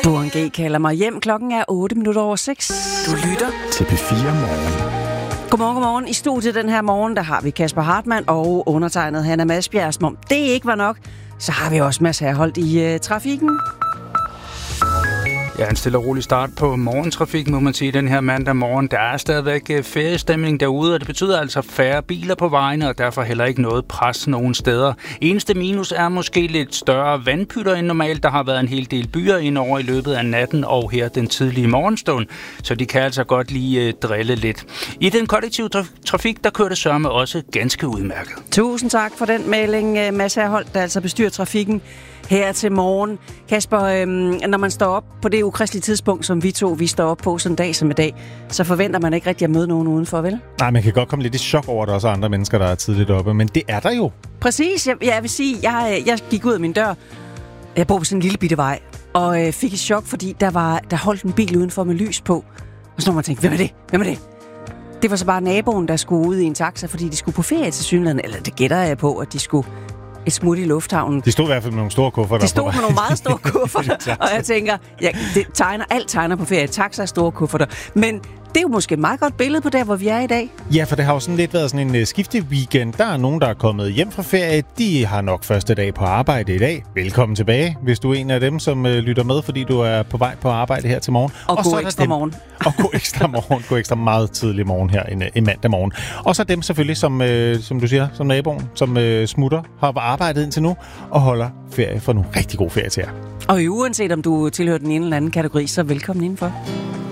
Burhan G. kalder mig hjem. Klokken er 6:08. Du lytter til P4 Morgen. Godmorgen. I studiet den her morgen, der har vi Kasper Hartmann og undertegnet Hanna Masbjerg. Som om det ikke var nok, så har vi også Mads Herholdt i trafikken. Ja, en stille og rolig start på morgentrafikken, må man sige, den her mandag morgen. Der er stadigvæk feriestemning derude, og det betyder altså færre biler på vejene, og derfor heller ikke noget pres nogen steder. Eneste minus er måske lidt større vandpytter end normalt. Der har været en hel del byer indover i løbet af natten og her den tidlige morgenstund, så de kan altså godt lige drille lidt. I den kollektive trafik, der kører det sørme også ganske udmærket. Tusind tak for den melding, Mads Herholdt, der altså bestyrer trafikken her til morgen. Kasper, når man står op på det ukristelige tidspunkt, som vi står op på sådan en dag som i dag, så forventer man ikke rigtig at møde nogen udenfor, vel? Nej, man kan godt komme lidt i chok over, at der også er andre mennesker, der er tidligt oppe, men det er der jo. Præcis. Jeg vil sige, jeg gik ud af min dør. Jeg bor på sådan en lille bitte vej, og fik et chok, fordi der holdt en bil udenfor med lys på. Og så må man tænke, hvem er det? Det var så bare naboen, der skulle ud i en taxa, fordi de skulle på ferie til Sydlandet. Eller det gætter jeg på, at de skulle et smut i lufthavnen. De stod i hvert fald med nogle store kufferter. De stod med nogle meget store kufferter, og jeg tænker, alt tegner på ferie. Taxa er store kufferter. Men det er jo måske et meget godt billede på der, hvor vi er i dag. Ja, for det har jo sådan lidt været sådan en skifteweekend. Der er nogen, der er kommet hjem fra ferie. De har nok første dag på arbejde i dag. Velkommen tilbage, hvis du er en af dem, som lytter med, fordi du er på vej på arbejde her til morgen. Og god ekstra morgen. Og god ekstra morgen. God ekstra meget tidlig morgen her en mandag morgen. Og så dem selvfølgelig, som du siger, som naboen, som smutter, har arbejdet indtil nu og holder ferie for nogle rigtig gode ferie til jer. Og uanset om du tilhører den ene eller anden kategori, så velkommen indenfor.